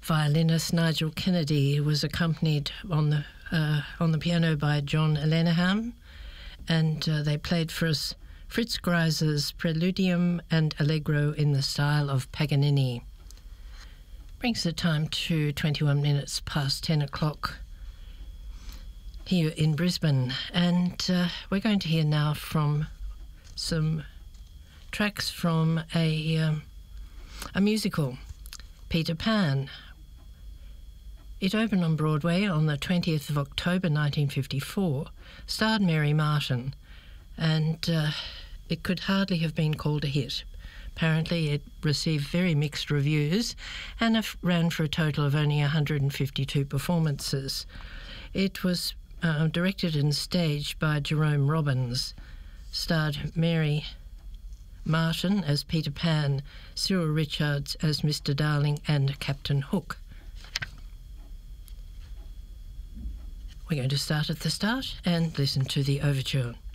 Violinist Nigel Kennedy was accompanied on the piano by John Elenaham, and they played for us Fritz Greiser's Preludium and Allegro in the style of Paganini. Brings the time to 21 minutes past 10 o'clock here in Brisbane, and we're going to hear now from some tracks from a musical, Peter Pan. It opened on Broadway on the 20th of October 1954, starred Mary Martin, and it could hardly have been called a hit. Apparently it received very mixed reviews and ran for a total of only 152 performances. It was directed and staged by Jerome Robbins, starred Mary Martin as Peter Pan, Cyril Richards as Mr. Darling and Captain Hook. We're going to start at the start and listen to the overture.